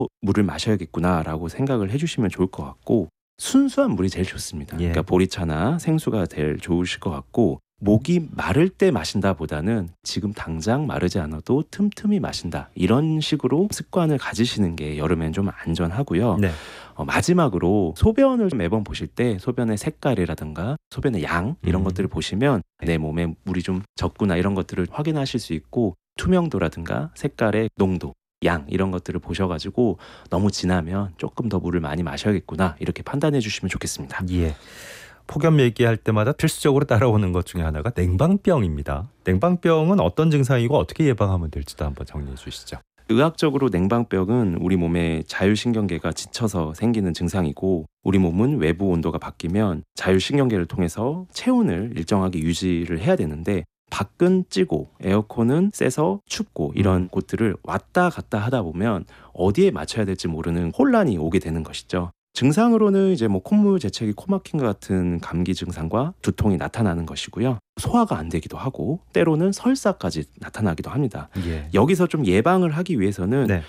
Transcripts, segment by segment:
물을 마셔야겠구나라고 생각을 해주시면 좋을 것 같고 순수한 물이 제일 좋습니다. 예. 그러니까 보리차나 생수가 제일 좋으실 것 같고 목이 마를 때 마신다 보다는 지금 당장 마르지 않아도 틈틈이 마신다 이런 식으로 습관을 가지시는 게 여름엔 좀 안전하고요. 네. 마지막으로 소변을 매번 보실 때 소변의 색깔이라든가 소변의 양 이런 것들을 보시면 내 몸에 물이 좀 적구나 이런 것들을 확인하실 수 있고 투명도라든가 색깔의 농도 양 이런 것들을 보셔가지고 너무 진하면 조금 더 물을 많이 마셔야겠구나 이렇게 판단해 주시면 좋겠습니다. 예. 폭염 얘기할 때마다 필수적으로 따라오는 것 중에 하나가 냉방병입니다. 냉방병은 어떤 증상이고 어떻게 예방하면 될지도 한번 정리해 주시죠. 의학적으로 냉방병은 우리 몸의 자율신경계가 지쳐서 생기는 증상이고 우리 몸은 외부 온도가 바뀌면 자율신경계를 통해서 체온을 일정하게 유지를 해야 되는데 밖은 찌고 에어컨은 세서 춥고 이런 곳들을 왔다 갔다 하다 보면 어디에 맞춰야 될지 모르는 혼란이 오게 되는 것이죠. 증상으로는 이제 콧물 재채기, 코막힘 같은 감기 증상과 두통이 나타나는 것이고요. 소화가 안 되기도 하고 때로는 설사까지 나타나기도 합니다. 예. 여기서 좀 예방을 하기 위해서는 네.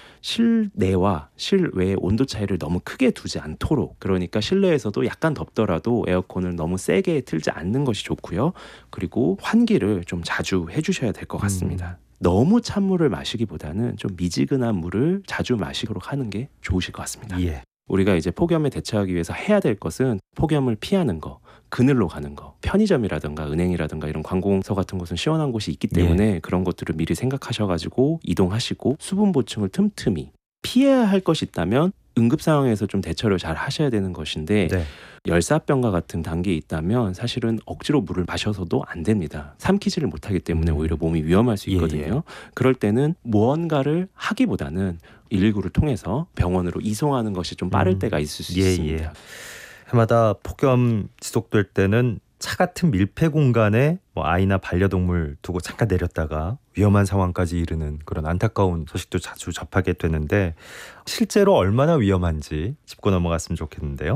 실내와 실외의 온도 차이를 너무 크게 두지 않도록 그러니까 실내에서도 약간 덥더라도 에어컨을 너무 세게 틀지 않는 것이 좋고요. 그리고 환기를 좀 자주 해주셔야 될 것 같습니다. 너무 찬물을 마시기보다는 좀 미지근한 물을 자주 마시도록 하는 게 좋으실 것 같습니다. 예. 우리가 이제 폭염에 대처하기 위해서 해야 될 것은 폭염을 피하는 거, 그늘로 가는 거, 편의점이라든가 은행이라든가 이런 관공서 같은 곳은 시원한 곳이 있기 때문에 그런 것들을 미리 생각하셔가지고 이동하시고 수분 보충을 틈틈이 피해야 할 것이 있다면 응급 상황에서 좀 대처를 잘 하셔야 되는 것인데 네. 열사병과 같은 단계에 있다면 사실은 억지로 물을 마셔서도 안 됩니다. 삼키지를 못하기 때문에 오히려 몸이 위험할 수 있거든요. 그럴 때는 무언가를 하기보다는 119를 통해서 병원으로 이송하는 것이 좀 빠를 때가 있을 수 있습니다. 해마다 폭염 지속될 때는 차 같은 밀폐 공간에 아이나 반려동물 두고 잠깐 내렸다가 위험한 상황까지 이르는 그런 안타까운 소식도 자주 접하게 되는데 실제로 얼마나 위험한지 짚고 넘어갔으면 좋겠는데요.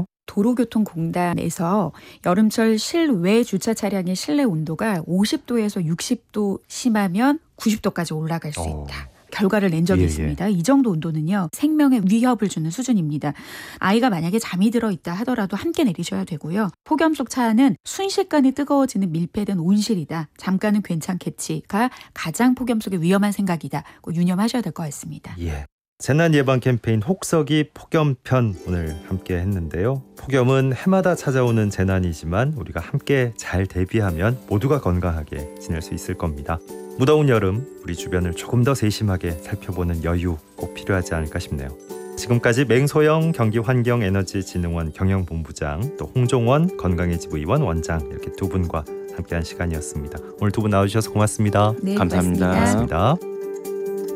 도로교통공단에서 여름철 실외 주차 차량의 실내 온도가 50도에서 60도 심하면 90도까지 올라갈 수 있다. 결과를 낸 적이 있습니다. 이 정도 온도는요. 생명에 위협을 주는 수준입니다. 아이가 만약에 잠이 들어있다 하더라도 함께 내리셔야 되고요. 폭염 속 차는 순식간에 뜨거워지는 밀폐된 온실이다. 잠깐은 괜찮겠지가 가장 폭염 속의 위험한 생각이다. 꼭 유념하셔야 될 것 같습니다. 예. 재난 예방 캠페인 혹서기 폭염편 오늘 함께 했는데요. 폭염은 해마다 찾아오는 재난이지만 우리가 함께 잘 대비하면 모두가 건강하게 지낼 수 있을 겁니다. 무더운 여름 우리 주변을 조금 더 세심하게 살펴보는 여유 꼭 필요하지 않을까 싶네요. 지금까지 맹소영 경기환경에너지진흥원 경영본부장 또 홍종원 건강해지부위원 원장 이렇게 두 분과 함께한 시간이었습니다. 오늘 두 분 나와주셔서 고맙습니다. 네, 감사합니다. 고맙습니다. 고맙습니다.